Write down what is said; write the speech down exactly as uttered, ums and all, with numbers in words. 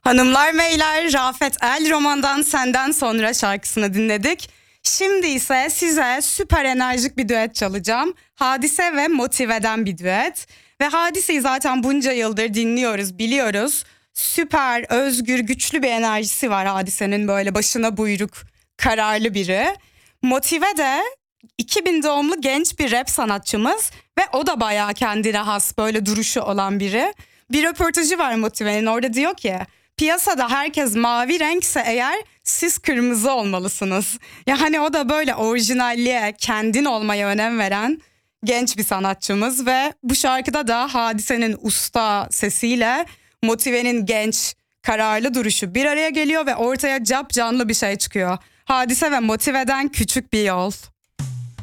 Hanımlar beyler, Rafet El Roman'dan Senden Sonra şarkısını dinledik. Şimdi ise size süper enerjik bir düet çalacağım. Hadise ve Motive'den bir düet. Ve Hadise'yi zaten bunca yıldır dinliyoruz, biliyoruz. Süper, özgür, güçlü bir enerjisi var Hadise'nin, böyle başına buyruk, kararlı biri. Motive de iki bin doğumlu genç bir rap sanatçımız ve o da bayağı kendine has, böyle duruşu olan biri. Bir röportajı var Motive'nin, orada diyor ki: piyasada herkes mavi renkse eğer siz kırmızı olmalısınız. Yani o da böyle orijinalliğe, kendin olmaya önem veren genç bir sanatçımız ve bu şarkıda da Hadise'nin usta sesiyle Motive'nin genç, kararlı duruşu bir araya geliyor ve ortaya cap canlı bir şey çıkıyor. Hadise ve Motive'den Küçük Bir Yol.